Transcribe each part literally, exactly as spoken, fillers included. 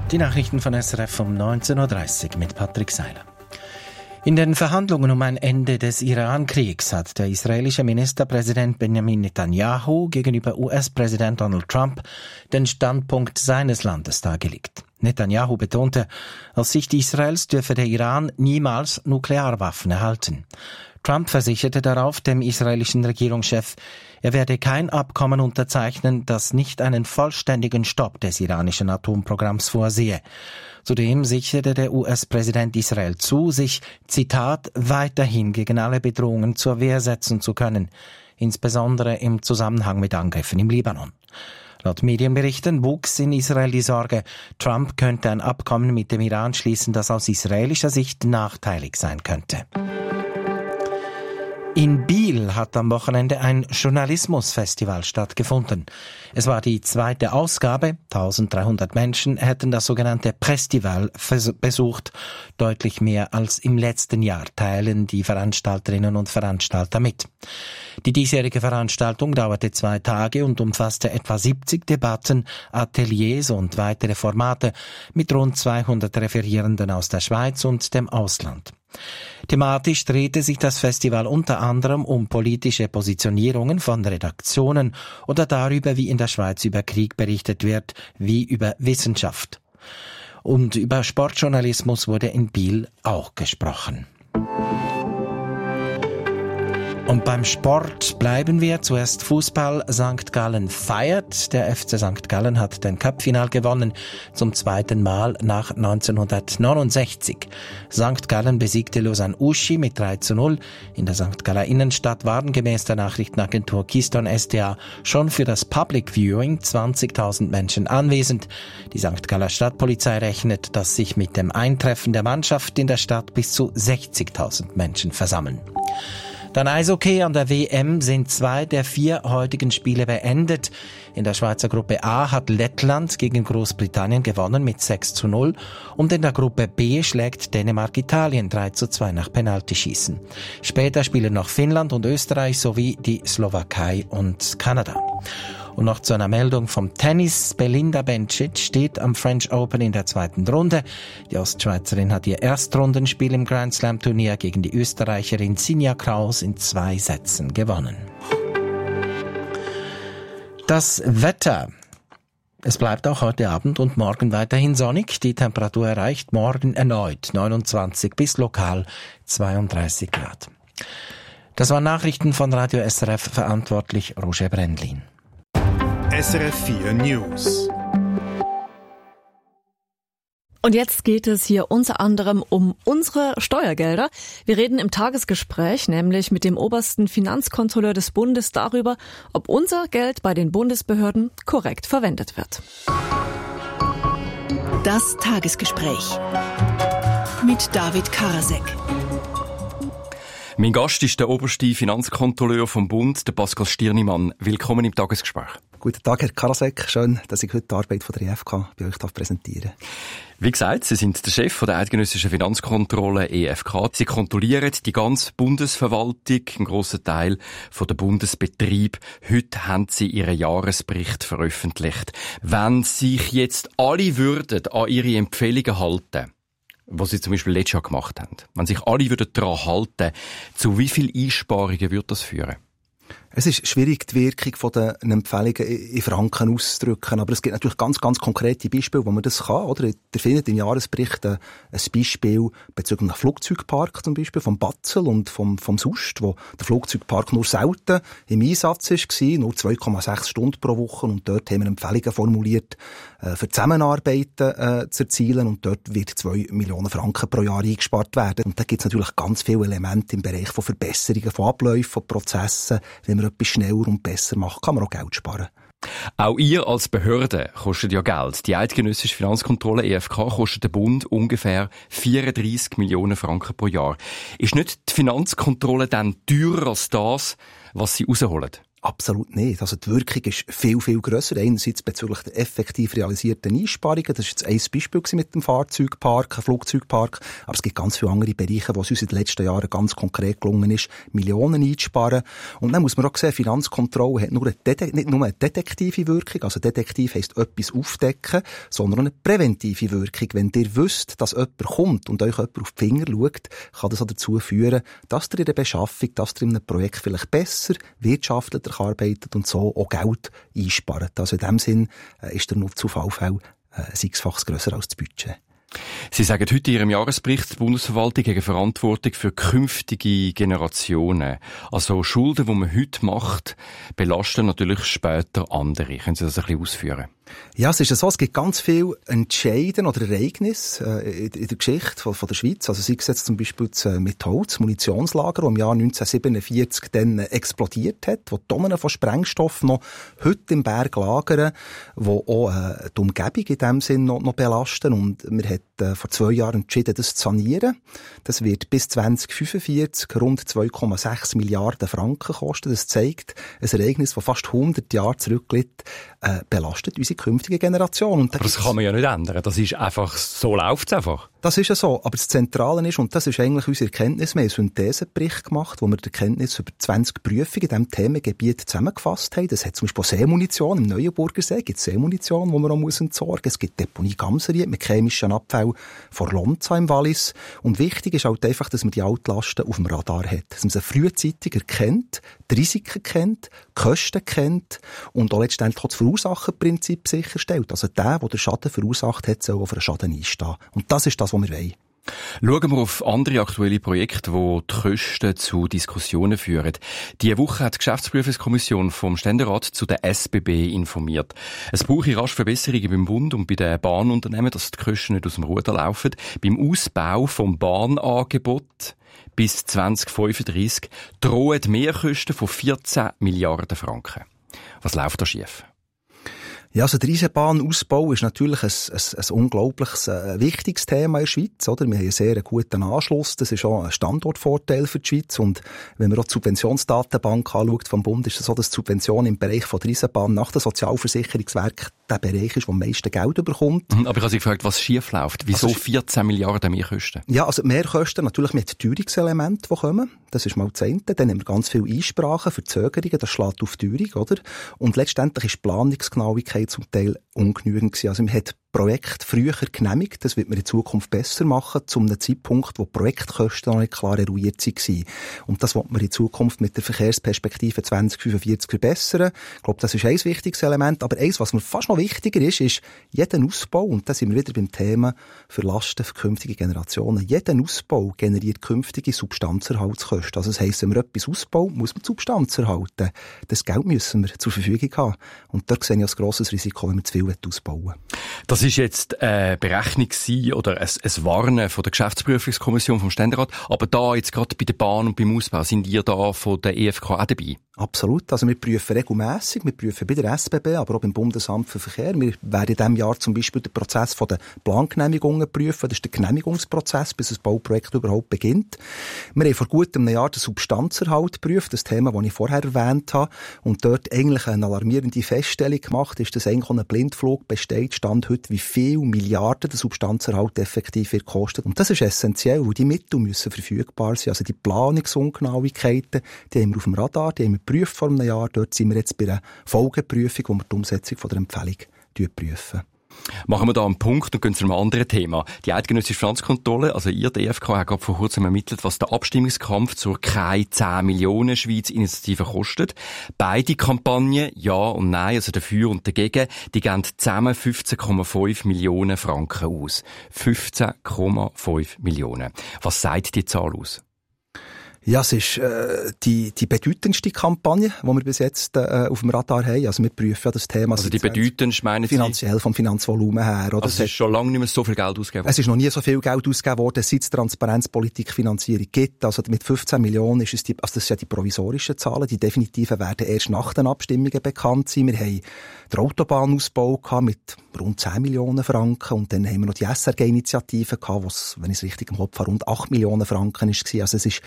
Die Nachrichten von S R F um neunzehn Uhr dreißig mit Patrick Seiler. In den Verhandlungen um ein Ende des Iran-Kriegs hat der israelische Ministerpräsident Benjamin Netanyahu gegenüber U S-Präsident Donald Trump den Standpunkt seines Landes dargelegt. Netanyahu betonte, aus Sicht Israels dürfe der Iran niemals Nuklearwaffen erhalten. Trump versicherte darauf dem israelischen Regierungschef, er werde kein Abkommen unterzeichnen, das nicht einen vollständigen Stopp des iranischen Atomprogramms vorsehe. Zudem sicherte der U S-Präsident Israel zu, sich, Zitat, weiterhin gegen alle Bedrohungen zur Wehr setzen zu können, insbesondere im Zusammenhang mit Angriffen im Libanon. Laut Medienberichten wuchs in Israel die Sorge, Trump könnte ein Abkommen mit dem Iran schließen, das aus israelischer Sicht nachteilig sein könnte. In Biel hat am Wochenende ein Journalismusfestival stattgefunden. Es war die zweite Ausgabe. eintausenddreihundert Menschen hätten das sogenannte Prestival besucht. Deutlich mehr als im letzten Jahr teilen die Veranstalterinnen und Veranstalter mit. Die diesjährige Veranstaltung dauerte zwei Tage und umfasste etwa siebzig Debatten, Ateliers und weitere Formate mit rund zweihundert Referierenden aus der Schweiz und dem Ausland. Thematisch drehte sich das Festival unter anderem um politische Positionierungen von Redaktionen oder darüber, wie in der Schweiz über Krieg berichtet wird, wie über Wissenschaft. Und über Sportjournalismus wurde in Biel auch gesprochen. Und beim Sport bleiben wir. Zuerst Fußball. Sankt Gallen feiert. Der F C Sankt Gallen hat den Cup-Final gewonnen, zum zweiten Mal nach neunzehnhundertneunundsechzig. Sankt Gallen besiegte Lausanne Uschi mit drei zu null. In der Sankt Galler Innenstadt waren gemäß der Nachrichtenagentur Keystone S D A schon für das Public Viewing zwanzigtausend Menschen anwesend. Die Sankt Galler Stadtpolizei rechnet, dass sich mit dem Eintreffen der Mannschaft in der Stadt bis zu sechzigtausend Menschen versammeln. Dann Eishockey. An der W M sind zwei der vier heutigen Spiele beendet. In der Schweizer Gruppe A hat Lettland gegen Großbritannien gewonnen mit sechs zu null und in der Gruppe B schlägt Dänemark Italien drei zu zwei nach Penaltyschießen. Später spielen noch Finnland und Österreich sowie die Slowakei und Kanada. Und noch zu einer Meldung vom Tennis. Belinda Bencic steht am French Open in der zweiten Runde. Die Ostschweizerin hat ihr Erstrundenspiel im Grand Slam Turnier gegen die Österreicherin Sinja Kraus in zwei Sätzen gewonnen. Das Wetter. Es bleibt auch heute Abend und morgen weiterhin sonnig. Die Temperatur erreicht morgen erneut neunundzwanzig bis lokal zweiunddreißig Grad. Das waren Nachrichten von Radio S R F, verantwortlich Roger Brendlin. S R F vier News. Und jetzt geht es hier unter anderem um unsere Steuergelder. Wir reden im Tagesgespräch nämlich mit dem obersten Finanzkontrolleur des Bundes darüber, ob unser Geld bei den Bundesbehörden korrekt verwendet wird. Das Tagesgespräch mit David Karasek. Mein Gast ist der oberste Finanzkontrolleur vom Bund, der Pascal Stirnimann. Willkommen im Tagesgespräch. Guten Tag, Herr Karasek. Schön, dass ich heute die Arbeit von der E F K bei euch präsentieren darf. Wie gesagt, Sie sind der Chef der Eidgenössischen Finanzkontrolle E F K. Sie kontrollieren die ganze Bundesverwaltung, einen grossen Teil der Bundesbetrieb. Heute haben Sie Ihren Jahresbericht veröffentlicht. Wenn sich jetzt alle würden an Ihre Empfehlungen halten, was Sie zum Beispiel letztes Jahr gemacht haben, wenn sich alle würden daran halten, zu wie viel Einsparungen würde das führen? Es ist schwierig, die Wirkung von den Empfehlungen in Franken auszudrücken, aber es gibt natürlich ganz, ganz konkrete Beispiele, wo man das kann, oder? Ihr findet im Jahresbericht ein Beispiel bezüglich des Flugzeugparks zum Beispiel, vom Batzel und vom, vom Sust, wo der Flugzeugpark nur selten im Einsatz war, nur zwei Komma sechs Stunden pro Woche, und dort haben wir Empfehlungen formuliert, äh, für Zusammenarbeiten äh, zu erzielen, und dort wird zwei Millionen Franken pro Jahr eingespart werden. Und da gibt es natürlich ganz viele Elemente im Bereich von Verbesserungen, von Abläufen, von Prozessen. Wenn man etwas schneller und besser macht, kann man auch Geld sparen. Auch ihr als Behörde kostet ja Geld. Die Eidgenössische Finanzkontrolle E F K kostet den Bund ungefähr vierunddreissig Millionen Franken pro Jahr. Ist nicht die Finanzkontrolle dann teurer als das, was sie rausholen? Absolut nicht. Also die Wirkung ist viel, viel grösser. Einerseits bezüglich der effektiv realisierten Einsparungen. Das war jetzt ein Beispiel mit dem Fahrzeugpark, Flugzeugpark. Aber es gibt ganz viele andere Bereiche, wo es uns in den letzten Jahren ganz konkret gelungen ist, Millionen einzusparen. Und dann muss man auch sehen, Finanzkontrolle hat nur eine Dete- nicht nur eine detektive Wirkung. Also detektiv heisst etwas aufdecken, sondern eine präventive Wirkung. Wenn ihr wisst, dass jemand kommt und euch jemand auf die Finger schaut, kann das auch dazu führen, dass ihr in der Beschaffung, dass ihr in einem Projekt vielleicht besser, wirtschaftlicher arbeitet und so auch Geld einspart. Also in dem Sinn äh, ist der Nutzen auf alle Fälle äh, sechsfach grösser als das Budget. Sie sagen heute in Ihrem Jahresbericht, die Bundesverwaltung gegen Verantwortung für künftige Generationen. Also Schulden, die man heute macht, belasten natürlich später andere. Können Sie das ein bisschen ausführen? Ja, es ist ja so, es gibt ganz viele Entscheide oder Ereignisse äh, in, in der Geschichte von, von der Schweiz. Also sei es jetzt zum Beispiel das äh, Mitholz, Munitionslager, das im Jahr neunzehnhundertsiebenundvierzig dann äh, explodiert hat, wo Tonnen von Sprengstoff noch heute im Berg lagern, wo auch äh, die Umgebung in dem Sinn noch, noch belasten. Und wir hat äh, vor zwei Jahren entschieden, das zu sanieren. Das wird bis zwanzig fünfundvierzig rund zwei Komma sechs Milliarden Franken kosten. Das zeigt, ein Ereignis, das fast hundert Jahre zurückliegt, äh, belastet unsere künftige Generation. Und da aber das kann man ja nicht ändern. Das ist einfach, so läuft's einfach. Das ist ja so. Aber das Zentrale ist, und das ist eigentlich unsere Erkenntnis, wir haben einen Synthesebericht gemacht, wo wir die Erkenntnis über zwanzig Prüfungen in diesem Themengebiet zusammengefasst haben. Das hat zum Beispiel Seemunition im Neuenburgersee, gibt Seemunition, die man auch muss entsorgen muss. Es gibt Deponie Gamseried mit chemischen Abfällen von Lonza im Wallis. Und wichtig ist halt einfach, dass man die Altlasten auf dem Radar hat. Dass man sie frühzeitig erkennt, die Risiken kennt, die Kosten kennt und auch letztendlich auch das Verursacherprinzip sicherstellt. Also der, der den Schaden verursacht hat, soll auf einen Schaden einstehen. Und das ist das, was wir wollen. Schauen wir auf andere aktuelle Projekte, die die Kosten zu Diskussionen führen. Diese Woche hat die Geschäftsprüfungskommission vom Ständerat zu der S B B informiert. Es brauche rasch Verbesserungen beim Bund und bei den Bahnunternehmen, dass die Kosten nicht aus dem Ruder laufen. Beim Ausbau vom Bahnangebot bis zwanzig fünfunddreissig drohen Mehrkosten von vierzehn Milliarden Franken. Was läuft da schief? Ja, also der Eisenbahnausbau ist natürlich ein, ein, ein unglaubliches, äh, wichtiges Thema in der Schweiz, oder? Wir haben einen sehr guten Anschluss. Das ist auch ein Standortvorteil für die Schweiz. Und wenn man auch die Subventionsdatenbank anschaut vom Bund, ist es so, dass die Subvention im Bereich von der Eisenbahn nach dem Sozialversicherungswerk der Bereich ist, der am meisten Geld bekommt. Aber ich habe Sie gefragt, was schief läuft. Wieso also, vierzehn Milliarden Mehrkosten? Ja, also Mehrkosten natürlich mit Teuerungselemente, die kommen. Das ist mal das eine. Dann haben wir ganz viele Einsprachen, Verzögerungen, das schlägt auf die Teuerung, oder? Und letztendlich ist die Planungsgenauigkeit zum Teil ungenügend gewesen. Also man hat Projekt früher genehmigt, das wird man in Zukunft besser machen, zu einem Zeitpunkt, wo die Projektkosten noch nicht klar eruiert waren. Und das wird man in Zukunft mit der Verkehrsperspektive zwanzig fünfundvierzig verbessern. Ich glaube, das ist ein wichtiges Element. Aber eins, was mir fast noch wichtiger ist, ist, jeden Ausbau, und da sind wir wieder beim Thema für Lasten für künftige Generationen, jeden Ausbau generiert künftige Substanzerhaltskosten. Also das heisst, wenn man etwas ausbaut, muss man die Substanz erhalten. Das Geld müssen wir zur Verfügung haben. Und da sehe ich ein grosses Risiko, wenn man zu viel ausbauen will. Das ist jetzt eine Berechnung oder ein, ein Warnen von der Geschäftsprüfungskommission vom Ständerat. Aber da jetzt gerade bei der Bahn und beim Ausbau, sind ihr da von der E F K auch dabei? Absolut. Also wir prüfen regelmässig, wir prüfen bei der S B B, aber auch beim Bundesamt für Verkehr. Wir werden in diesem Jahr zum Beispiel den Prozess von der Plangenehmigungen prüfen. Das ist der Genehmigungsprozess, bis das Bauprojekt überhaupt beginnt. Wir haben vor gut einem Jahr den Substanzerhalt geprüft, das Thema, das ich vorher erwähnt habe, und dort eigentlich eine alarmierende Feststellung gemacht, ist, dass eigentlich ein Blindflug besteht, Stand heute, wie viel Milliarden der Substanzerhalt effektiv wird kosten. Und das ist essentiell, weil die Mittel müssen verfügbar sein. Also die Planungsungenauigkeiten, die haben wir auf dem Radar, die haben wir geprüft vor einem Jahr. Dort sind wir jetzt bei einer Folgeprüfung, wo wir die Umsetzung von der Empfehlung prüfen. Machen wir da einen Punkt und gehen zu einem anderen Thema. Die eidgenössische Finanzkontrolle, also ihr, die E F K, hat gerade vor kurzem ermittelt, was der Abstimmungskampf zur Keine zehn Millionen Schweiz-Initiative kostet. Beide Kampagnen, Ja und Nein, also dafür und dagegen, die geben zusammen fünfzehn Komma fünf Millionen Franken aus. fünfzehn Komma fünf Millionen. Was sagt die Zahl aus? Ja, es ist äh, die, die bedeutendste Kampagne, die wir bis jetzt äh, auf dem Radar haben. Also wir prüfen ja das Thema. Also die bedeutendste, meinen Sie? Finanziell, vom Finanzvolumen her. Oder? Also es ist schon lange nicht mehr so viel Geld ausgegeben worden? Es ist noch nie so viel Geld ausgegeben worden, seit es Transparenzpolitikfinanzierung gibt. Also mit fünfzehn Millionen ist es die, also das sind ja die provisorischen Zahlen. Die definitiven werden erst nach den Abstimmungen bekannt sein. Wir haben den Autobahnausbau gehabt mit rund zehn Millionen Franken und dann haben wir noch die S R G-Initiative gehabt, was, wenn ich es richtig im Kopf habe, rund acht Millionen Franken war. Also es ist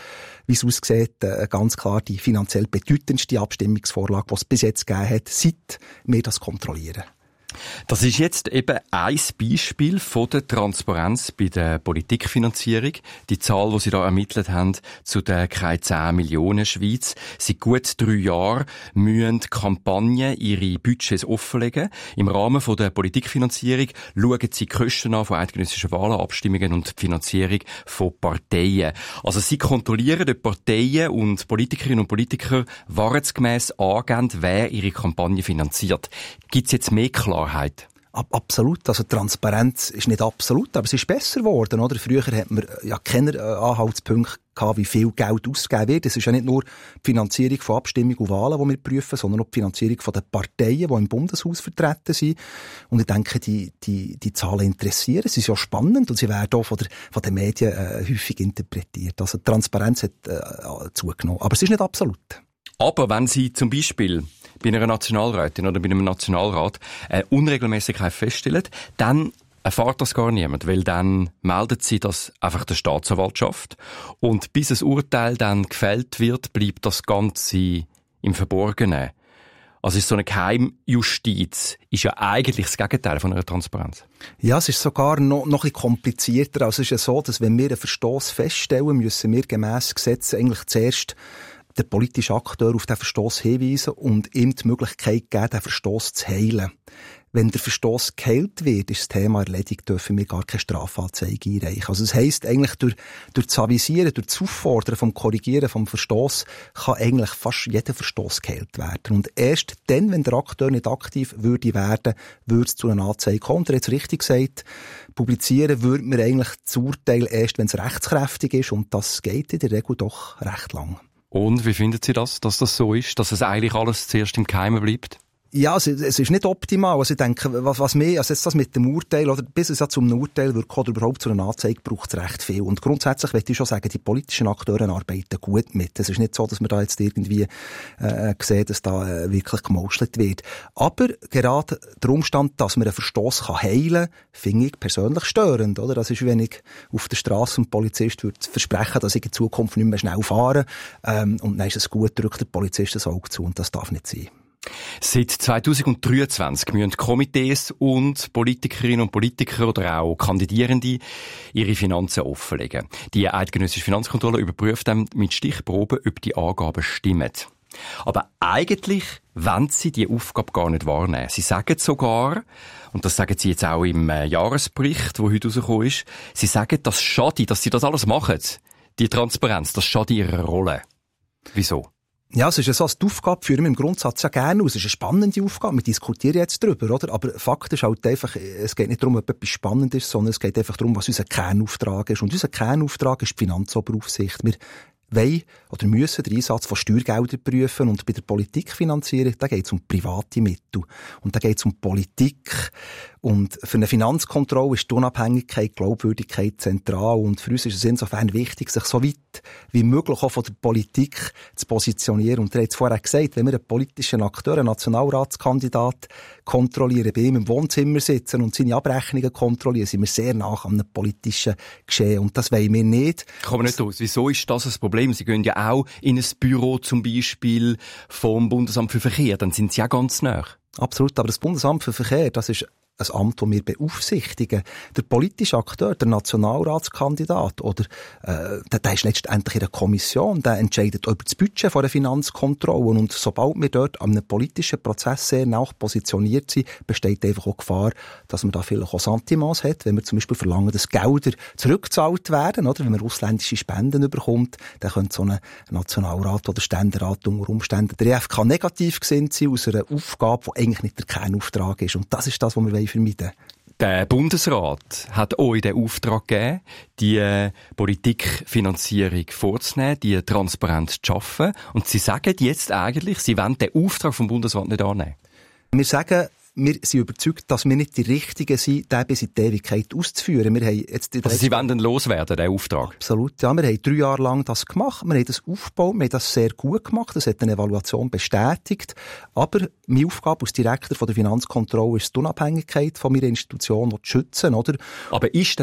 wie es aussieht, äh, ganz klar die finanziell bedeutendste Abstimmungsvorlage, die es bis jetzt gegeben hat, seit wir das kontrollieren. Das ist jetzt eben ein Beispiel von der Transparenz bei der Politikfinanzierung. Die Zahl, die Sie da ermittelt haben, zu den keine zehn Millionen Schweiz. Seit gut drei Jahren müssen Kampagnen ihre Budgets offenlegen. Im Rahmen von der Politikfinanzierung schauen sie die Kosten an von eidgenössischen Wahlen, Abstimmungen und die Finanzierung von Parteien. Also sie kontrollieren, ob Parteien und Politikerinnen und Politiker wahrheitsgemäss angeben, wer ihre Kampagne finanziert. Gibt es jetzt mehr Klarheit? Absolut. Also Transparenz ist nicht absolut, aber es ist besser geworden, oder? Früher hat man ja keine Anhaltspunkte gehabt, wie viel Geld ausgegeben wird. Es ist ja nicht nur die Finanzierung von Abstimmungen und Wahlen, die wir prüfen, sondern auch die Finanzierung der Parteien, die im Bundeshaus vertreten sind. Und ich denke, die, die, die Zahlen interessieren. Sie sind ja spannend und sie werden auch von, der, von den Medien äh, häufig interpretiert. Also die Transparenz hat äh, zugenommen. Aber es ist nicht absolut. Aber wenn Sie zum Beispiel bei einer Nationalrätin oder bei einem Nationalrat eine Unregelmäßigkeit feststellen, dann erfahrt das gar niemand, weil dann meldet sie das einfach der Staatsanwaltschaft und bis ein Urteil dann gefällt wird, bleibt das Ganze im Verborgenen. Also ist so eine Geheimjustiz ist ja eigentlich das Gegenteil von einer Transparenz. Ja, es ist sogar noch, noch ein bisschen komplizierter. Also es ist ja so, dass wenn wir einen Verstoß feststellen, müssen wir gemäss Gesetz eigentlich zuerst der politische Akteur auf den Verstoß hinweisen und ihm die Möglichkeit geben, den Verstoß zu heilen. Wenn der Verstoß geheilt wird, ist das Thema erledigt, dürfen wir gar keine Strafanzeige einreichen. Also das heisst, eigentlich durch, durch das Avisieren, durch das Auffordern vom Korrigieren vom Verstoß kann eigentlich fast jeder Verstoß geheilt werden. Und erst dann, wenn der Akteur nicht aktiv würde werden, würde es zu einer Anzeige kommen. Und er hat es richtig gesagt, publizieren würde man eigentlich das Urteil erst, wenn es rechtskräftig ist. Und das geht in der Regel doch recht lang. Und wie finden Sie das, dass das so ist, dass es eigentlich alles zuerst im Geheimen bleibt? Ja, es, es ist nicht optimal. Also ich denke, was, was mehr, also jetzt das mit dem Urteil, oder bis es ja zum Urteil wird kommen, oder überhaupt zu einer Anzeige, braucht es recht viel. Und grundsätzlich möchte ich schon sagen, die politischen Akteure arbeiten gut mit. Es ist nicht so, dass man da jetzt irgendwie äh, sehen, dass da äh, wirklich gemauschelt wird. Aber gerade der Umstand, dass man einen Verstoß kann heilen kann, finde ich persönlich störend. Oder? Das ist, wenn ich auf der Straße einem Polizist würde versprechen, dass ich in Zukunft nicht mehr schnell fahre. Ähm, und dann ist es gut, drückt der Polizist das Auge zu. Und das darf nicht sein. Seit zweitausenddreiundzwanzig müssen Komitees und Politikerinnen und Politiker oder auch Kandidierende ihre Finanzen offenlegen. Die eidgenössische Finanzkontrolle überprüft dann mit Stichproben, ob die Angaben stimmen. Aber eigentlich wollen sie die Aufgabe gar nicht wahrnehmen. Sie sagen sogar, und das sagen sie jetzt auch im Jahresbericht, der heute rausgekommen ist, sie sagen, das schade, dass sie das alles machen. Die Transparenz, das schade ihrer Rolle. Wieso? Ja, es ist ja so, als die Aufgabe führen wir im Grundsatz ja gerne aus. Es ist eine spannende Aufgabe. Wir diskutieren jetzt darüber, oder? Aber Fakt ist halt einfach, es geht nicht darum, ob etwas spannend ist, sondern es geht einfach darum, was unser Kernauftrag ist. Und unser Kernauftrag ist die Finanzoberufsicht. Wir wollen oder müssen den Einsatz von Steuergeldern prüfen. Und bei der Politikfinanzierung, da geht es um private Mittel. Und da geht es um Politik. Und für eine Finanzkontrolle ist die Unabhängigkeit, die Glaubwürdigkeit zentral. Und für uns ist es insofern wichtig, sich so weit wie möglich auch von der Politik zu positionieren. Und ihr habt es vorher gesagt, wenn wir einen politischen Akteur, einen Nationalratskandidat kontrollieren, bei ihm im Wohnzimmer sitzen und seine Abrechnungen kontrollieren, sind wir sehr nah an einem politischen Geschehen. Und das wollen wir nicht. Kommen wir nicht aus. Wieso ist das ein Problem? Sie gehen ja auch in ein Büro zum Beispiel vom Bundesamt für Verkehr. Dann sind Sie ja ganz nah. Absolut. Aber das Bundesamt für Verkehr, das ist ein Amt, das wir beaufsichtigen. Der politische Akteur, der Nationalratskandidat, oder, äh, der, der ist letztendlich in der Kommission, der entscheidet über das Budget von der Finanzkontrolle. Und sobald wir dort an einem politischen Prozess sehr nah positioniert sind, besteht einfach auch Gefahr, dass man da vielleicht auch Sentiments hat, wenn wir zum Beispiel verlangen, dass Gelder zurückgezahlt werden, oder? Wenn man ausländische Spenden bekommt, dann könnte so ein Nationalrat oder Ständerat unter Umständen der E F K negativ gesinnt sein aus einer Aufgabe, die eigentlich nicht der Kernauftrag ist. Und das ist das, was wir vermeiden. Der Bundesrat hat euch den Auftrag gegeben, die äh, Politikfinanzierung vorzunehmen, die transparent zu schaffen. Und Sie sagen jetzt eigentlich, Sie wollen den Auftrag vom Bundesrat nicht annehmen. Wir sagen, wir sind überzeugt, dass wir nicht die Richtigen sind, den bis in die Ewigkeit auszuführen. Wir haben jetzt also Sie wollen dann loswerden, den Auftrag? Absolut, ja. Wir haben drei Jahre lang das gemacht, wir haben das aufgebaut, wir haben das sehr gut gemacht, das hat eine Evaluation bestätigt. Aber meine Aufgabe als Direktor von der Finanzkontrolle ist die Unabhängigkeit von meiner Institution zu schützen, oder? Aber ist dann einmal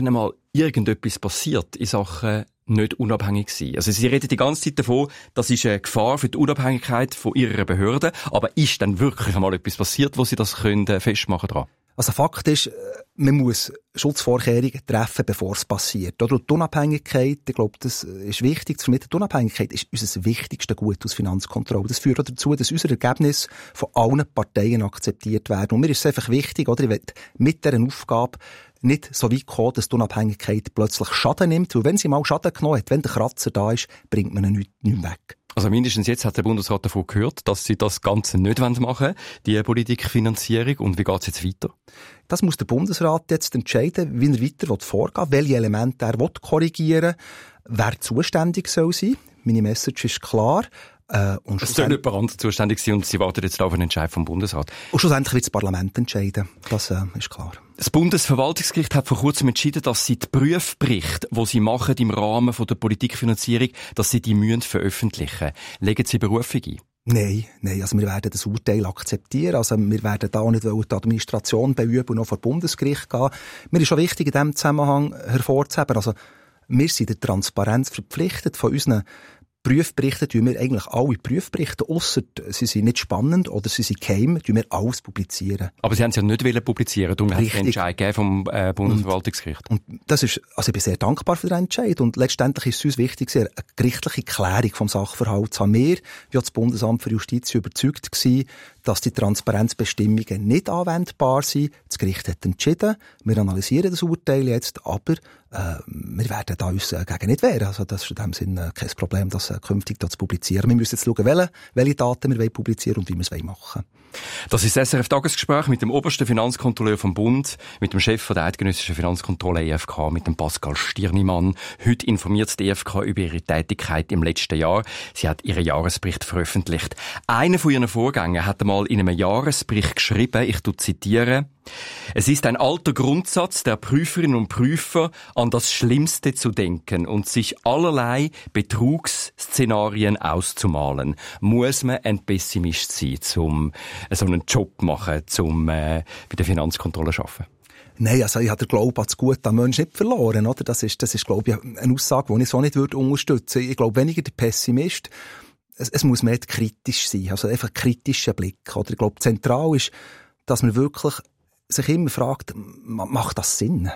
irgendetwas passiert in Sachen nicht unabhängig sein. Also Sie reden die ganze Zeit davon, das ist eine Gefahr für die Unabhängigkeit von Ihrer Behörde, aber ist dann wirklich einmal etwas passiert, wo Sie das können festmachen können? Also Fakt ist, man muss Schutzvorkehrungen treffen, bevor es passiert. Oder die Unabhängigkeit, ich glaube, das ist wichtig zu vermitteln. Die Unabhängigkeit ist unser wichtigste Gut aus Finanzkontrolle. Das führt auch dazu, dass unsere Ergebnisse von allen Parteien akzeptiert werden. Und mir ist es einfach wichtig, oder, ich will mit dieser Aufgabe nicht so weit kommen, dass die Unabhängigkeit plötzlich Schaden nimmt. Weil wenn sie mal Schaden genommen hat, wenn der Kratzer da ist, bringt man ihn nicht, nicht weg. Also mindestens jetzt hat der Bundesrat davon gehört, dass sie das Ganze nicht machen wollen, die Politikfinanzierung. Und wie geht es jetzt weiter? Das muss der Bundesrat jetzt entscheiden, wie er weiter vorgehen will, welche Elemente er korrigieren will, wer zuständig soll sein. Meine Message ist klar. Äh, und es soll jemand anderes zuständig sein und Sie warten jetzt auf einen Entscheid vom Bundesrat. Und schlussendlich wird das Parlament entscheiden. Das äh, ist klar. Das Bundesverwaltungsgericht hat vor kurzem entschieden, dass sie die Prüfberichte, die sie machen im Rahmen der Politikfinanzierung, dass sie die müssen veröffentlichen. Legen Sie Berufung ein? Nein, nein, also wir werden das Urteil akzeptieren. Also wir werden da nicht die Administration beüben und noch vor Bundesgericht gehen. Mir ist schon wichtig, in diesem Zusammenhang hervorzuheben, also wir sind der Transparenz verpflichtet. Von unseren Prüfberichte tun wir eigentlich alle Prüfberichte, ausser sie sind nicht spannend oder sie sind geheim, tun wir alles publizieren. Aber Sie haben es ja nicht wollen publizieren, darum hat es einen Entscheid gegeben vom äh, Bundesverwaltungsgericht. Und, und das ist, also ich bin sehr dankbar für den Entscheid und letztendlich ist es uns wichtig, eine gerichtliche Klärung vom Sachverhalt zu haben. Wir, wie auch das Bundesamt für Justiz, überzeugt gewesen, dass die Transparenzbestimmungen nicht anwendbar sind. Das Gericht hat entschieden, wir analysieren das Urteil jetzt, aber äh, wir werden da uns äh, gegen nicht wehren. Also das ist in dem Sinne äh, kein Problem, das äh, künftig da zu publizieren. Wir müssen jetzt schauen, welche, welche Daten wir publizieren und wie wir es machen wollen. Das ist das S R F-Tagesgespräch mit dem obersten Finanzkontrolleur vom Bund, mit dem Chef der Eidgenössischen Finanzkontrolle E F K, mit dem Pascal Stirnimann. Heute informiert die E F K über ihre Tätigkeit im letzten Jahr. Sie hat ihren Jahresbericht veröffentlicht. Einer von ihren Vorgängern hat einmal in einem Jahresbericht geschrieben, ich zitiere: Es ist ein alter Grundsatz der Prüferinnen und Prüfer, an das Schlimmste zu denken und sich allerlei Betrugsszenarien auszumalen. Muss man ein Pessimist sein, um so einen Job machen, um äh, bei der Finanzkontrolle zu arbeiten? Nein, also ich habe den Glauben an das Gute am Menschen nicht verloren, oder? Das ist, das ist, glaube ich, eine Aussage, die ich so nicht würde unterstützen würde. Ich glaube, weniger der Pessimist, es, es muss mehr kritisch sein, also einfach ein kritischer Blick, oder? Ich glaube, zentral ist, dass man wirklich sich immer fragt, macht das Sinn?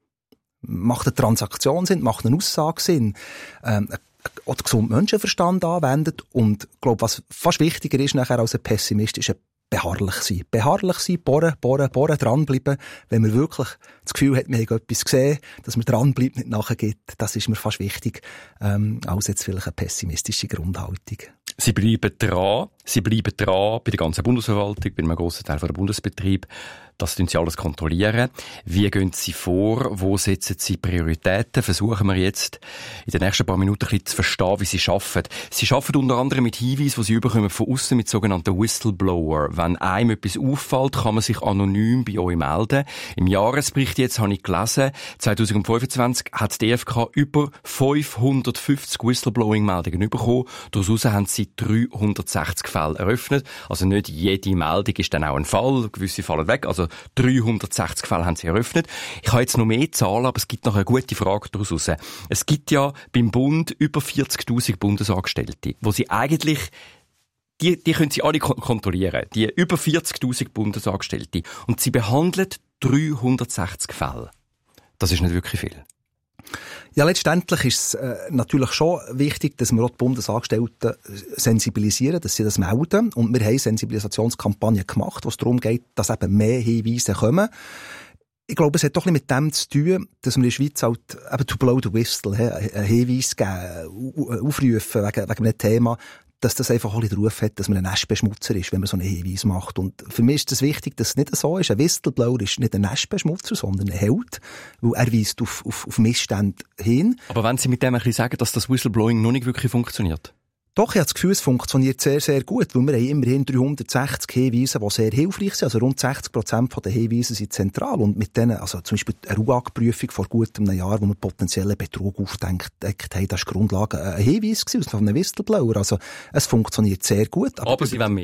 Macht eine Transaktion Sinn? Macht eine Aussage Sinn? Ähm, oder gesund Menschenverstand anwendet. Und ich glaube, was fast wichtiger ist nachher als ein Pessimist, ist ein beharrlich sein. Beharrlich sein, bohren, bohren, bohren, dranbleiben. Wenn man wirklich das Gefühl hat, wir haben etwas gesehen, dass man dranbleibt, nicht nachgibt, das ist mir fast wichtig, ähm, als jetzt vielleicht eine pessimistische Grundhaltung. Sie bleiben dran, Sie bleiben dran bei der ganzen Bundesverwaltung, bei einem grossen Teil der Bundesbetrieb. Das tun Sie alles kontrollieren. Wie gehen Sie vor? Wo setzen Sie Prioritäten? Versuchen wir jetzt in den nächsten paar Minuten ein bisschen zu verstehen, wie Sie arbeiten. Sie arbeiten unter anderem mit Hinweisen, die Sie überkommen von aussen, mit sogenannten Whistleblower. Wenn einem etwas auffällt, kann man sich anonym bei euch melden. Im Jahresbericht jetzt habe ich gelesen, zwanzig fünfundzwanzig hat die E F K über fünfhundertfünfzig Whistleblowing-Meldungen bekommen. Daraus haben sie dreihundertsechzig Fälle eröffnet. Also nicht jede Meldung ist dann auch ein Fall. Gewisse fallen weg. Also dreihundertsechzig Fälle haben sie eröffnet. Ich habe jetzt noch mehr Zahlen, aber es gibt noch eine gute Frage daraus raus. Es gibt ja beim Bund über vierzigtausend Bundesangestellte, wo sie eigentlich, die, die können sie alle kontrollieren. Die über vierzigtausend Bundesangestellte. Und sie behandeln dreihundertsechzig Fälle. Das ist nicht wirklich viel. Ja, letztendlich ist es äh, natürlich schon wichtig, dass wir auch die Bundesangestellten sensibilisieren, dass sie das melden. Und wir haben Sensibilisationskampagnen gemacht, wo es darum geht, dass eben mehr Hinweise kommen. Ich glaube, es hat doch ein bisschen mit dem zu tun, dass wir in der Schweiz halt eben to blow the whistle, einen Hinweis geben, aufrufen wegen, wegen einem Thema, dass das einfach alle den Ruf hat, dass man ein Nestbeschmutzer ist, wenn man so einen Hinweis macht. Und für mich ist es wichtig, dass es nicht so ist. Ein Whistleblower ist nicht ein Nestbeschmutzer, sondern ein Held, weil er weist auf, auf, auf Missstände hin. Aber wenn Sie mit dem ein bisschen sagen, dass das Whistleblowing noch nicht wirklich funktioniert? Doch, ich habe das Gefühl, es funktioniert sehr, sehr gut, weil wir haben immerhin dreihundertsechzig Hinweise, die sehr hilfreich sind. Also rund sechzig Prozent der Hinweise sind zentral. Und mit denen, also zum Beispiel eine R U A G-Prüfung vor gut einem Jahr, wo wir potenziellen Betrug aufgedeckt haben, das war Grundlage ein Hinweis von einem Whistleblower. Also es funktioniert sehr gut. Aber, aber Sie wollen mehr?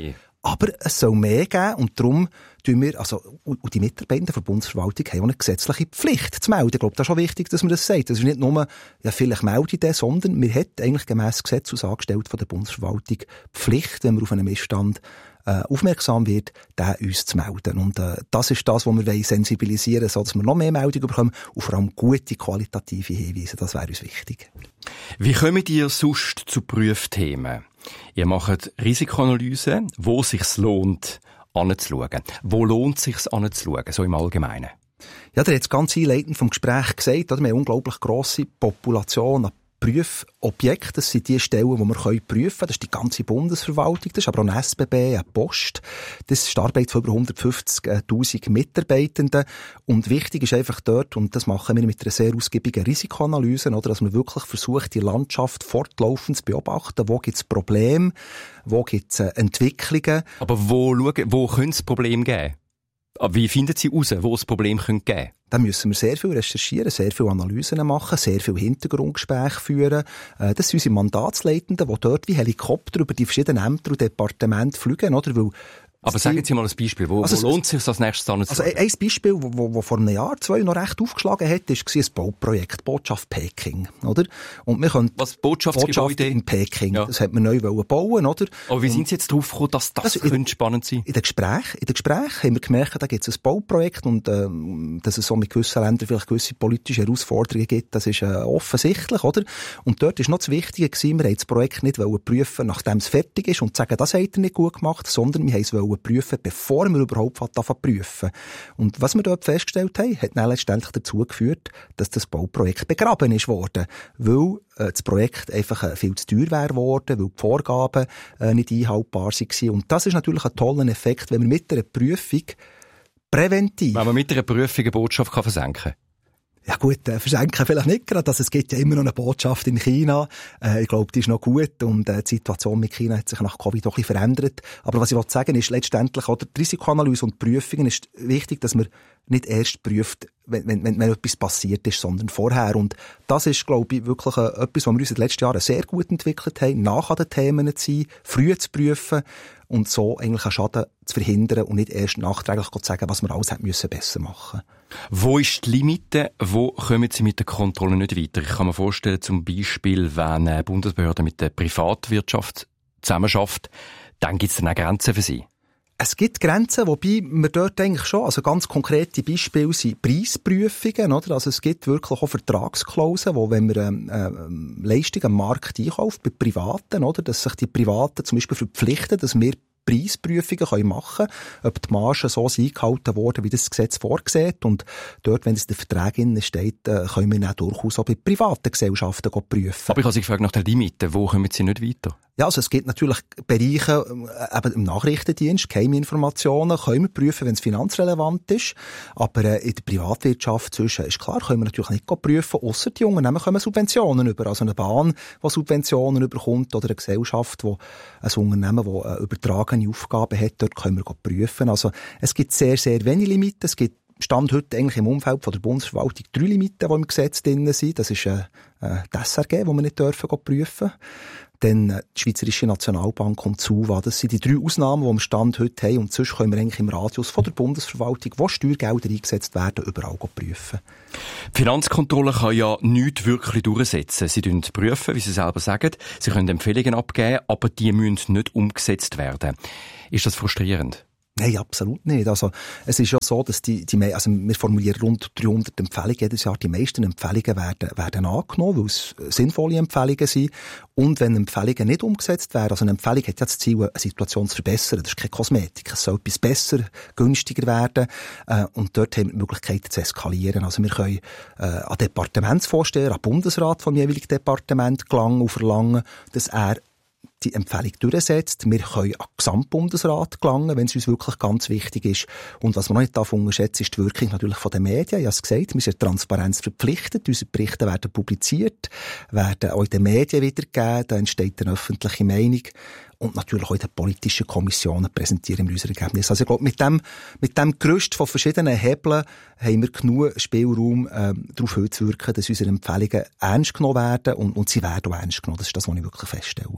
Aber es soll mehr geben und darum tun wir, also, und die Mitarbeiter der Bundesverwaltung haben auch eine gesetzliche Pflicht zu melden. Ich glaube, das ist auch wichtig, dass man das sagt. Das ist nicht nur, ja, vielleicht melde ich das, sondern wir hat eigentlich gemäss Gesetz als Angestellte von der Bundesverwaltung Pflicht, wenn man auf einen Missstand äh, aufmerksam wird, den uns zu melden. Und äh, das ist das, was wir wollen sensibilisieren wollen, sodass wir noch mehr Meldungen bekommen und vor allem gute, qualitative Hinweise. Das wäre uns wichtig. Wie kommt ihr sonst zu Prüfthemen? Ihr macht Risikoanalysen, wo es sich lohnt, anzuschauen. Wo lohnt es sich anzuschauen, so im Allgemeinen? Ja, der hat es ganz einleitend vom Gespräch gesagt, oder? Wir haben eine unglaublich grosse Population an Prüfobjekte. Das sind die Stellen, die wir prüfen können. Das ist die ganze Bundesverwaltung, das ist aber auch eine S B B, eine Post. Das ist die Arbeit von über hundertfünfzigtausend Mitarbeitenden. Und wichtig ist einfach dort, und das machen wir mit einer sehr ausgiebigen Risikoanalyse, oder, dass man wirklich versucht, die Landschaft fortlaufend zu beobachten. Wo gibt es Probleme? Wo gibt es Entwicklungen? Aber wo, schauen, wo könnte es Probleme geben? Wie finden Sie heraus, wo es Probleme geben könnte? Da müssen wir sehr viel recherchieren, sehr viele Analysen machen, sehr viel Hintergrundgespräche führen. Das sind unsere Mandatsleitenden, die dort wie Helikopter über die verschiedenen Ämter und Departemente fliegen, oder? Weil Aber sagen Sie mal ein Beispiel. Wo, also, wo lohnt es sich als nächstes an? Also ein Beispiel, wo, wo, wo vor einem Jahr, zwei noch recht aufgeschlagen hat, war ein Bauprojekt, Botschaft Peking, oder? Und wir können Was, Botschaftsgebäude? Botschaft in Peking. Ja. Das hat man neu bauen, oder? Aber wie sind Sie jetzt drauf gekommen, dass das also könnte spannend sein? In den Gesprächen, in den Gesprächen haben wir gemerkt, da gibt es ein Bauprojekt und, ähm, dass es so mit gewissen Ländern vielleicht gewisse politische Herausforderungen gibt, das ist, äh, offensichtlich, oder? Und dort ist noch das Wichtige gewesen, wir wollten das Projekt nicht prüfen, nachdem es fertig ist und sagen, das hat er nicht gut gemacht, sondern wir wollten es prüfen, bevor wir überhaupt anfangen prüfen. Und was wir dort festgestellt haben, hat dann letztendlich dazu geführt, dass das Bauprojekt begraben ist worden, weil äh, das Projekt einfach äh, viel zu teuer wäre worden, weil die Vorgaben äh, nicht einhaltbar waren. Und das ist natürlich ein toller Effekt, wenn wir mit einer Prüfung präventiv... Wenn man mit einer Prüfung eine Botschaft kann versenken kann. Ja gut, äh, verschenken vielleicht nicht gerade, also es gibt ja immer noch eine Botschaft in China. Äh, ich glaube, die ist noch gut und äh, die Situation mit China hat sich nach Covid auch ein bisschen verändert. Aber was ich wollte sagen ist, letztendlich oder die Risikoanalyse und die Prüfungen ist wichtig, dass man nicht erst prüft, wenn, wenn, wenn etwas passiert ist, sondern vorher. Und das ist, glaube ich, wirklich äh, etwas, was wir uns in den letzten Jahren sehr gut entwickelt haben, nach an den Themen zu sein, früh zu prüfen und so eigentlich einen Schaden zu verhindern und nicht erst nachträglich zu sagen, was wir alles hätten müssen besser machen. Wo ist die Limite? Wo kommen Sie mit der Kontrolle nicht weiter? Ich kann mir vorstellen, zum Beispiel, wenn eine Bundesbehörde mit der Privatwirtschaft zusammenarbeitet, dann gibt es dann auch Grenzen für Sie. Es gibt Grenzen, wobei wir dort eigentlich schon, also ganz konkrete Beispiele sind Preisprüfungen, oder? Also es gibt wirklich auch Vertragsklauseln, wo wenn man ähm, ähm, Leistungen am Markt einkauft, bei Privaten, oder? Dass sich die Privaten zum Beispiel verpflichten, dass wir Preisprüfungen machen können, ob die Margen so eingehalten worden, wie das Gesetz vorsieht. Und dort, wenn es in den Verträgen steht, können wir dann durchaus auch bei privaten Gesellschaften prüfen. Aber ich habe Sie gefragt nach der Limite. Wo kommen Sie nicht weiter? Ja, also es gibt natürlich Bereiche, eben im Nachrichtendienst, Geheiminformationen, können wir prüfen, wenn es finanzrelevant ist. Aber äh, in der Privatwirtschaft zwischen ist klar, können wir natürlich nicht prüfen, ausser die Unternehmen kommen Subventionen über. Also eine Bahn, die Subventionen überkommt, oder eine Gesellschaft, die ein Unternehmen, das äh, übertragene Aufgaben hat, dort können wir prüfen. Also es gibt sehr, sehr wenige Limiten. Es gibt Stand heute eigentlich im Umfeld von der Bundesverwaltung drei Limiten, die im Gesetz drin sind. Das ist äh, die S R G, die wir nicht dürfen prüfen. Dann äh, die Schweizerische Nationalbank und die S U V A. Das sind die drei Ausnahmen, die wir Stand heute haben. Und sonst können wir eigentlich im Radius von der Bundesverwaltung, wo Steuergelder eingesetzt werden, überall prüfen. Die Finanzkontrolle kann ja nichts wirklich durchsetzen. Sie prüfen, wie Sie selber sagen. Sie können Empfehlungen abgeben, aber die müssen nicht umgesetzt werden. Ist das frustrierend? Nein, absolut nicht. Also, es ist ja so, dass die, die, also wir formulieren rund dreihundert Empfehlungen jedes Jahr. Die meisten Empfehlungen werden, werden angenommen, weil es sinnvolle Empfehlungen sind. Und wenn Empfehlungen nicht umgesetzt werden, also eine Empfehlung hat ja das Ziel, eine Situation zu verbessern. Das ist keine Kosmetik. Es soll etwas besser, günstiger werden. Und dort haben wir die Möglichkeit zu eskalieren. Also, wir können, äh, an Departementsvorsteher, an Bundesrat vom jeweiligen Departement gelangen und verlangen, dass er die Empfehlung durchsetzt. Wir können an den Gesamtbundesrat gelangen, wenn es uns wirklich ganz wichtig ist. Und was man noch nicht unterschätzen darf, ist die Wirkung natürlich von den Medien. Ich habe es gesagt, wir sind Transparenz verpflichtet. Unsere Berichte werden publiziert, werden auch in den Medien wiedergegeben. Da entsteht eine öffentliche Meinung. Und natürlich auch in den politischen Kommissionen präsentieren wir unsere Ergebnisse. Also ich glaube, mit dem, mit dem Gerüst von verschiedenen Hebeln haben wir genug Spielraum, ähm, darauf hinzuwirken, dass unsere Empfehlungen ernst genommen werden und, und sie werden auch ernst genommen. Das ist das, was ich wirklich feststelle.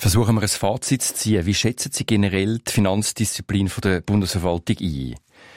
Versuchen wir ein Fazit zu ziehen. Wie schätzen Sie generell die Finanzdisziplin von der Bundesverwaltung ein?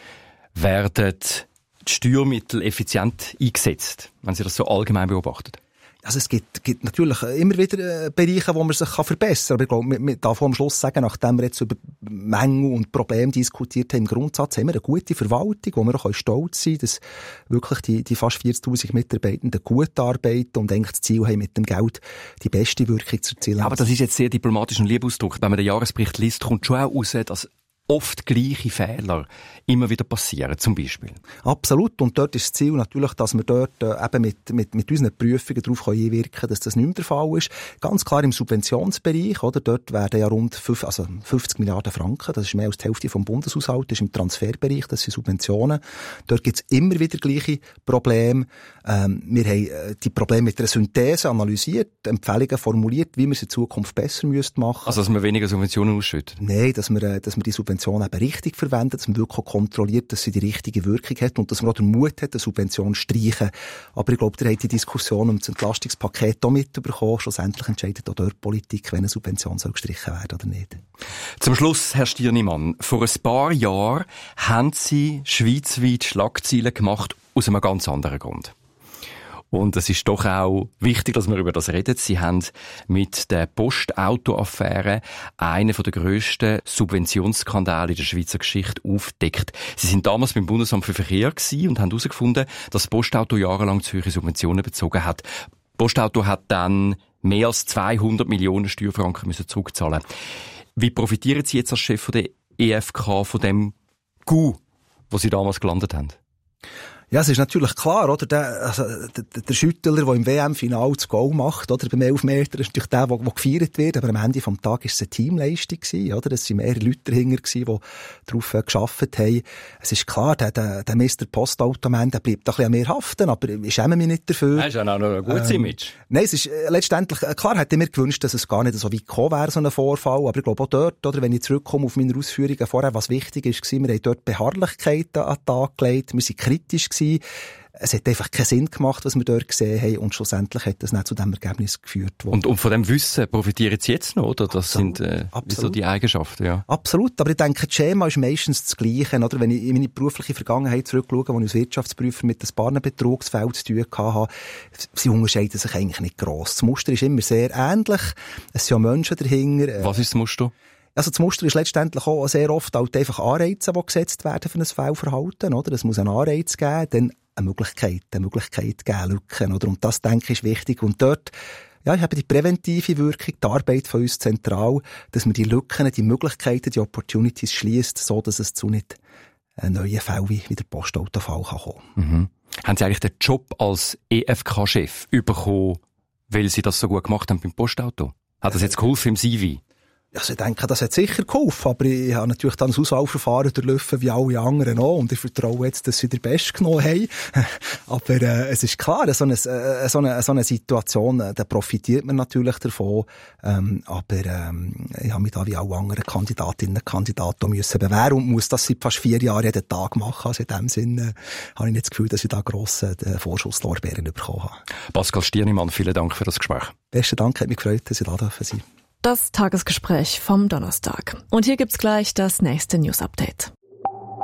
Werden die Steuermittel effizient eingesetzt, wenn Sie das so allgemein beobachten? Also es gibt, gibt natürlich immer wieder äh, Bereiche, wo man sich kann verbessern kann. Aber ich glaube, man darf am Schluss sagen, nachdem wir jetzt über Mängel und Probleme diskutiert haben, im Grundsatz haben wir eine gute Verwaltung, wo wir auch stolz sein können, dass wirklich die, die fast vierzigtausend Mitarbeitenden gut arbeiten und eigentlich das Ziel haben, mit dem Geld die beste Wirkung zu erzielen. Aber das ist jetzt sehr diplomatisch und lieb ausgedrückt. Wenn man den Jahresbericht liest, kommt schon auch raus, dass oft gleiche Fehler immer wieder passieren, zum Beispiel. Absolut. Und dort ist das Ziel natürlich, dass wir dort äh, eben mit, mit, mit unseren Prüfungen darauf einwirken können, dass das nicht mehr der Fall ist. Ganz klar im Subventionsbereich, oder? Dort werden ja rund fünf, also fünfzig Milliarden Franken, das ist mehr als die Hälfte vom Bundeshaushalt, das ist im Transferbereich, das sind Subventionen. Dort gibt es immer wieder gleiche Probleme. Ähm, wir haben äh, die Probleme mit einer Synthese analysiert, Empfehlungen formuliert, wie wir es in Zukunft besser müssten machen. Also, dass man weniger Subventionen ausschüttet? Nein, dass wir, äh, dass wir die Subventionen eben richtig verwenden, dass man wirklich kontrolliert, dass sie die richtige Wirkung hat und dass man auch den Mut hat, eine Subvention zu streichen. Aber ich glaube, ihr habt die Diskussion um das Entlastungspaket auch mitbekommen. Schlussendlich entscheidet auch dort Politik, wenn eine Subvention soll gestrichen werden oder nicht. Zum Schluss, Herr Stirnimann, vor ein paar Jahren haben Sie schweizweit Schlagzeilen gemacht aus einem ganz anderen Grund. Und es ist doch auch wichtig, dass wir über das reden. Sie haben mit der Postauto-Affäre einen der grössten Subventionsskandale in der Schweizer Geschichte aufgedeckt. Sie sind damals beim Bundesamt für Verkehr gewesen und haben herausgefunden, dass Postauto jahrelang zu hohe Subventionen bezogen hat. Postauto hat dann mehr als zweihundert Millionen Steuerfranken müssen zurückzahlen. Wie profitieren Sie jetzt als Chef der E F K von dem Coup, wo Sie damals gelandet haben? Ja, es ist natürlich klar, oder? Der, also, der, der Schüttler, der im W M-Final das Goal macht, oder? Beim Elfmeter ist natürlich der, der, der gefeiert wird. Aber am Ende vom Tag ist es eine Teamleistung gewesen, oder? Es sind mehrere Leute dahinter gewesen, die darauf äh, gearbeitet haben. Es ist klar, der, der, der Mister Postautoman, der bleibt ein bisschen an mir haften, aber ich schäme mich nicht dafür. Das ist ja auch noch ein gutes ähm, Image. Nein, es ist äh, letztendlich, äh, klar hätte ich mir gewünscht, dass es gar nicht so weit gekommen wäre, so ein Vorfall. Aber ich glaube auch dort, oder? Wenn ich zurückkomme auf meine Ausführungen vorher, was wichtig ist, war, wir haben dort Beharrlichkeit an den Tag gelegt, wir sind kritisch gewesen. Es hat einfach keinen Sinn gemacht, was wir dort gesehen haben, und schlussendlich hat das nicht zu dem Ergebnis geführt. Und, und von dem Wissen profitieren Sie jetzt noch, oder? Das Absolut. sind äh, so die Eigenschaften, ja. Absolut, aber ich denke, das Schema ist meistens das Gleiche, oder? Wenn ich in meine berufliche Vergangenheit zurückschaue, wo ich als Wirtschaftsprüfer mit ein paar Betrugsfällen zu tun hatte, sie unterscheiden sich eigentlich nicht gross. Das Muster ist immer sehr ähnlich. Es sind ja Menschen dahinter. Was ist das Muster? Also das Muster ist letztendlich auch sehr oft halt einfach Anreize, die gesetzt werden für ein Fehlverhalten, oder? Es muss einen Anreiz geben, dann eine Möglichkeit, eine Möglichkeit geben, Lücken, oder? Und das, denke ich, ist wichtig. Und dort, ja, ich habe die präventive Wirkung, die Arbeit von uns zentral, dass man die Lücken, die Möglichkeiten, die Opportunities schließt, so dass es zu nicht einen neuen Fall wie, wie der Postautofall kann kommen. Mhm. Haben Sie eigentlich den Job als E F K-Chef bekommen, weil Sie das so gut gemacht haben beim Postauto? Hat das jetzt geholfen im C V? Also ich denke, das hat sicher geholfen, aber ich habe natürlich dann das Auswahlverfahren durchlaufen wie alle anderen auch, und ich vertraue jetzt, dass sie den Besten genommen haben. Aber äh, es ist klar, so eine, äh, so eine, so eine Situation, äh, da profitiert man natürlich davon, ähm, aber ähm, ich habe mich da wie alle anderen Kandidatinnen und Kandidaten müssen bewähren und muss das seit fast vier Jahren jeden Tag machen. Also in dem Sinne äh, habe ich nicht das Gefühl, dass ich da grosse äh, Vorschusslorbeeren bekommen habe. Pascal Stirnimann, vielen Dank für das Gespräch. Besten Dank, hat mich gefreut, dass ich da sein durfte. Das Tagesgespräch vom Donnerstag. Und hier gibt's gleich das nächste News-Update.